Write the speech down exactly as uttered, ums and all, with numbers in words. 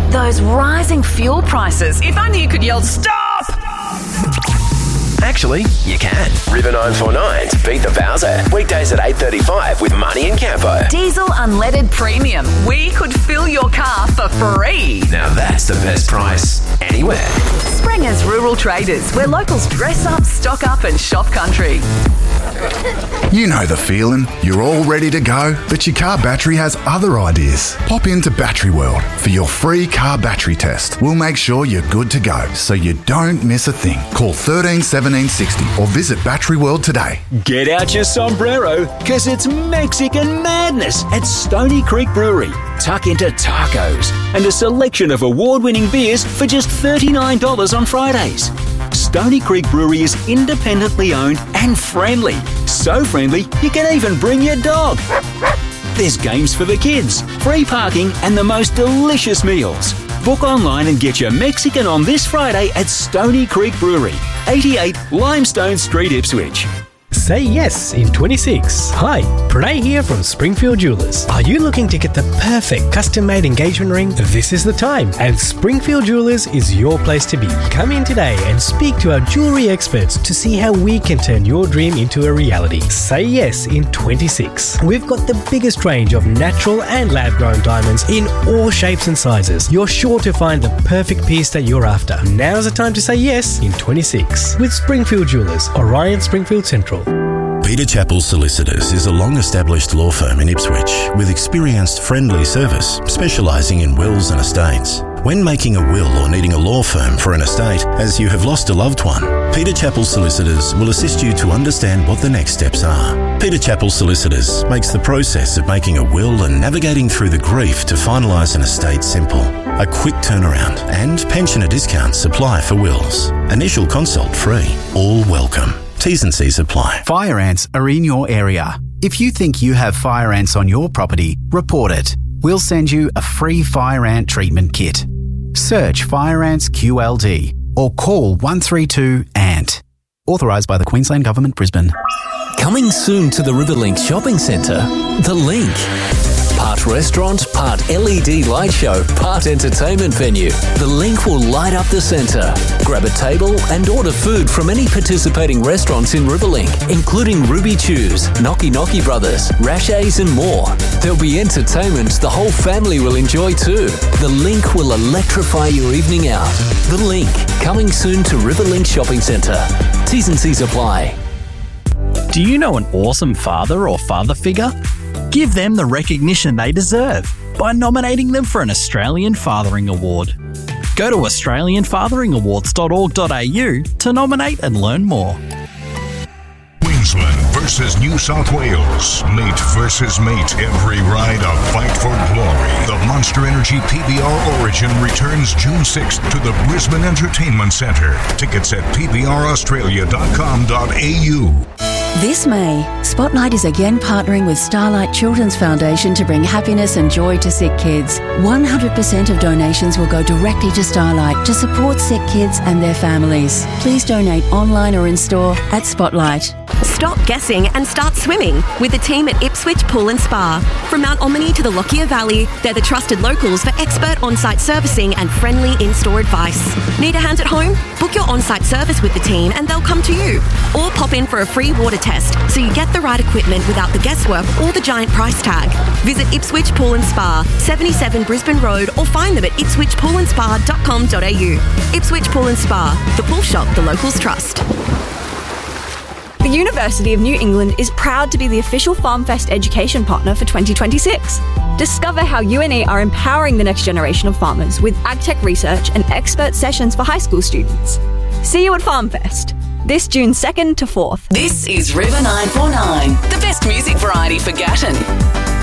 those rising fuel prices. If only you could yell, stop! Actually, you can. River nine four nine's Beat the Bowser. Weekdays at eight thirty-five with Money and Campo. Diesel unleaded premium. We could fill your car for free. Now that's the best price anywhere. Springer's Rural Traders, where locals dress up, stock up and shop country. You know the feeling. You're all ready to go, but your car battery has other ideas. Pop into Battery World for your free car battery test. We'll make sure you're good to go, so you don't miss a thing. Call thirteen seventeen sixty or visit Battery World today. Get out your sombrero, because it's Mexican madness at Stony Creek Brewery. Tuck into tacos and a selection of award-winning beers for just thirty-nine dollars on Fridays. Stony Creek Brewery is independently owned and friendly. So friendly, you can even bring your dog. There's games for the kids, free parking, and the most delicious meals. Book online and get your Mexican on this Friday at Stony Creek Brewery, eighty-eight Limestone Street, Ipswich. Say yes in twenty-six. Hi, Pranay here from Springfield Jewelers. Are you looking to get the perfect custom-made engagement ring? This is the time, and Springfield Jewelers is your place to be. Come in today and speak to our jewelry experts to see how we can turn your dream into a reality. Say yes in twenty-six. We've got the biggest range of natural and lab-grown diamonds in all shapes and sizes. You're sure to find the perfect piece that you're after. Now's the time to say yes in twenty-six with Springfield Jewelers, Orion Springfield Central. Peter Chappell Solicitors is a long-established law firm in Ipswich with experienced friendly service specialising in wills and estates. When making a will or needing a law firm for an estate as you have lost a loved one, Peter Chappell Solicitors will assist you to understand what the next steps are. Peter Chappell Solicitors makes the process of making a will and navigating through the grief to finalise an estate simple. A quick turnaround and pensioner discounts apply for wills. Initial consult free. All welcome. T's and C's apply. Fire ants are in your area. If you think you have fire ants on your property, report it. We'll send you a free fire ant treatment kit. Search Fire Ants Q L D or call one three two A N T. Authorised by the Queensland Government, Brisbane. Coming soon to the Riverlink Shopping Centre, The Link. Part restaurant, part L E D light show, part entertainment venue. The Link will light up the centre. Grab a table and order food from any participating restaurants in Riverlink, including Ruby Chews, Knocky Knocky Brothers, Rashays and more. There'll be entertainment the whole family will enjoy too. The Link will electrify your evening out. The Link, coming soon to Riverlink Shopping Centre. T's and C's apply. Do you know an awesome father or father figure? Give them the recognition they deserve by nominating them for an Australian Fathering Award. Go to australian fathering awards dot org dot a u to nominate and learn more. Queensland versus New South Wales. Mate versus mate. Every ride a fight for glory. The Monster Energy P B R Origin returns June sixth to the Brisbane Entertainment Centre. Tickets at p b r australia dot com dot a u. This May, Spotlight is again partnering with Starlight Children's Foundation to bring happiness and joy to sick kids. one hundred percent of donations will go directly to Starlight to support sick kids and their families. Please donate online or in store at Spotlight. Stop guessing and start swimming with the team at Ipswich Pool and Spa. From Mount Omni to the Lockyer Valley, they're the trusted locals for expert on-site servicing and friendly in-store advice. Need a hand at home? Book your on-site service with the team and they'll come to you. Or pop in for a free water test so you get the right equipment without the guesswork or the giant price tag. Visit Ipswich Pool and Spa, seventy-seven Brisbane Road, or find them at ipswich pool and spa dot com dot a u. Ipswich Pool and Spa, the pool shop the locals trust. The University of New England is proud to be the official FarmFest education partner for twenty twenty-six. Discover how U N E are empowering the next generation of farmers with agtech research and expert sessions for high school students. See you at FarmFest, this June second to fourth. This is River nine four nine, the best music variety for Gatton.